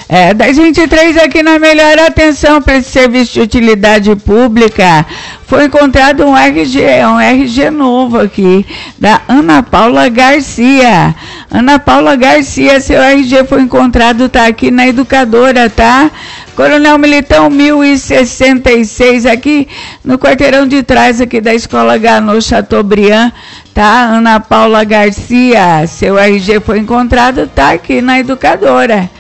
10h23 aqui na Melhor. Atenção para esse serviço de utilidade pública. Foi encontrado um RG novo aqui, da Ana Paula Garcia. Ana Paula Garcia, seu RG foi encontrado, tá aqui na Educadora, tá? Coronel Militão 1066, aqui no quarteirão de trás aqui da Escola Ganot Chateaubriand, tá? Ana Paula Garcia, seu RG foi encontrado, tá aqui na Educadora.